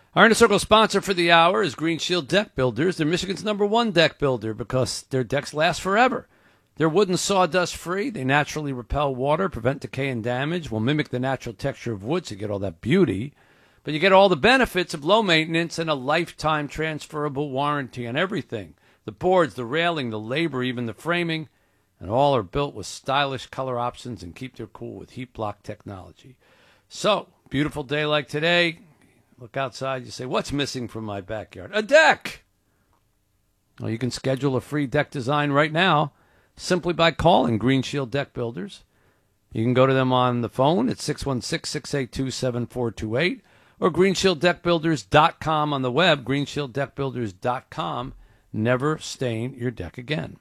Our Inner Circle sponsor for the hour is Green Shield Deck Builders. They're Michigan's #1 deck builder because their decks last forever. They're wood and sawdust free. They naturally repel water, prevent decay and damage, will mimic the natural texture of wood so you get all that beauty. But you get all the benefits of low maintenance and a lifetime transferable warranty on everything. The boards, the railing, the labor, even the framing, and all are built with stylish color options and keep their cool with heat block technology. So, beautiful day like today. Look outside, you say, what's missing from my backyard? A deck! Well, you can schedule a free deck design right now simply by calling Green Shield Deck Builders. You can go to them on the phone at 616-682-7428 or greenshielddeckbuilders.com on the web, greenshielddeckbuilders.com. Never stain your deck again.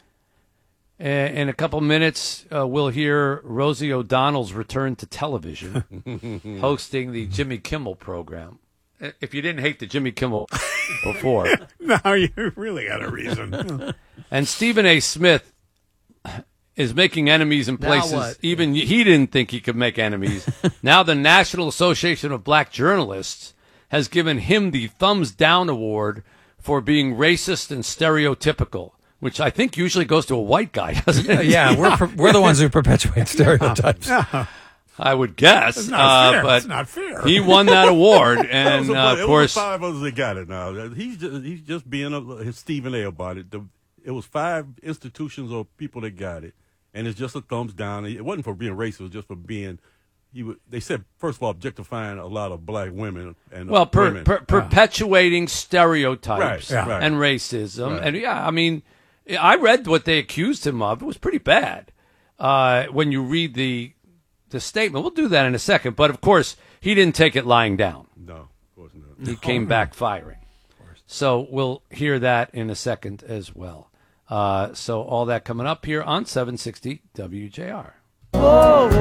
In a couple minutes, we'll hear Rosie O'Donnell's return to television, hosting the Jimmy Kimmel program. If you didn't hate the Jimmy Kimmel before. Now you really got a reason. And Stephen A. Smith is making enemies in places even he didn't think he could make enemies. Now the National Association of Black Journalists has given him the Thumbs Down Award for being racist and stereotypical, which I think usually goes to a white guy, doesn't it? Yeah, we're the ones who perpetuate stereotypes. I would guess. It's not fair. But it's not fair. He won that award, and of course, it was 5 others that got it. Now he's just being Stephen A. about it. It was 5 institutions or people that got it, and it's just a thumbs down. It wasn't for being racist; it was just for being. They said first of all objectifying a lot of black women and women. Perpetuating stereotypes right. and racism, Right. and I mean, I read what they accused him of. It was pretty bad. When you read the statement, we'll do that in a second. But of course, he didn't take it lying down. No, of course not. He came back firing. So we'll hear that in a second as well. So all that coming up here on 760 WJR.